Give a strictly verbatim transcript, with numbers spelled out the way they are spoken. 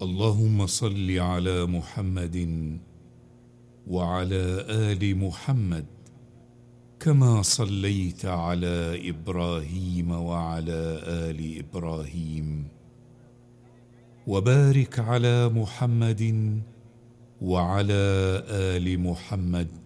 اللهم صل على محمد وعلى آل محمد كما صليت على إبراهيم وعلى آل إبراهيم، وبارك على محمد وعلى آل محمد